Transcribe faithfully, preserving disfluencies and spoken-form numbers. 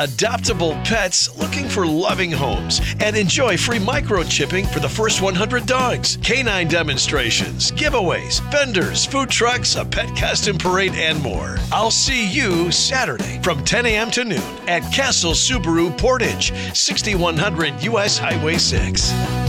Adoptable pets looking for loving homes, and enjoy free microchipping for the first one hundred dogs. Canine demonstrations, giveaways, vendors, food trucks, a pet costume parade, and more. I'll see you Saturday from ten a.m. to noon at Castle Subaru Portage, sixty-one hundred U S Highway six.